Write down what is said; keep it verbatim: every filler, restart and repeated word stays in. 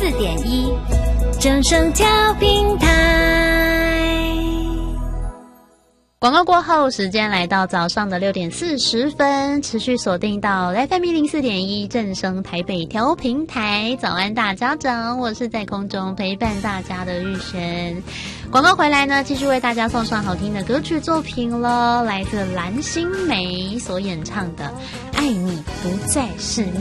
四点一，正声调频台。 广告过后，时间来到早上的六点四十分，持续锁定到 F M 一零四点一正声台北调频台。早安大家长，我是在空中陪伴大家的玉璇。广告回来呢，继续为大家送上好听的歌曲作品咯，来自蓝心湄所演唱的《爱你不再是你》。